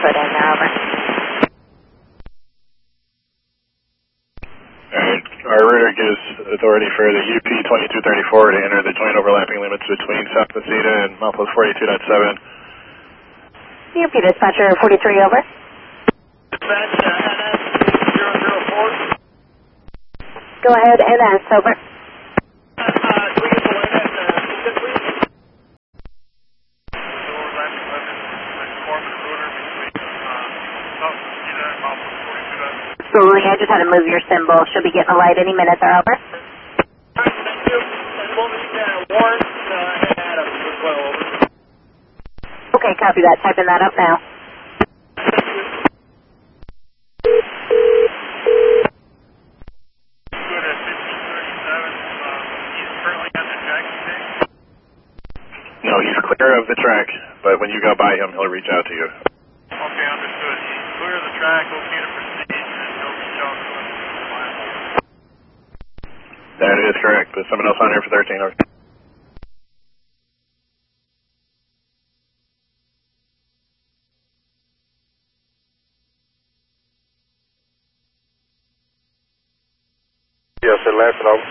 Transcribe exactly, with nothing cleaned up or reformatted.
put in there, over. Alright, our router gives authority for the U P twenty-two thirty-four to enter the joint overlapping limits between South Meseta and Mouthpost forty-two point seven. U P dispatcher forty-three, over. Dispatch uh, N S zero zero four. Go ahead, N S, over. Uh, uh, can we get the line at uh, Meseta, please? The overlapping limits, the conformance router between uh, South Meseta and Mouthpost forty-two point seven. Absolutely, I just had to move your symbol. She'll be getting a light any minute there, over. Thank you. And we'll need uh, Warren uh, and Adam as well, over. Okay, copy that. Typing that up now. Good at fifteen thirty-seven. Uh, he's currently on the track today. No, he's clear of the track, but when you go by him, he'll reach out to you. Okay, understood. He's clear of the track, okay to proceed, and he'll reach out to us. That is correct. There's someone else on here for thirteen, over. Yes, Atlanta, over.